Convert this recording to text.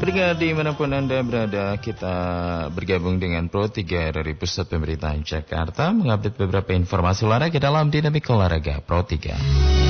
Pendengar dimanapun Anda berada, kita bergabung dengan Pro 3 dari Pusat Pemberitaan Jakarta mengupdate beberapa informasi olahraga dalam Dinamika Olahraga Pro 3.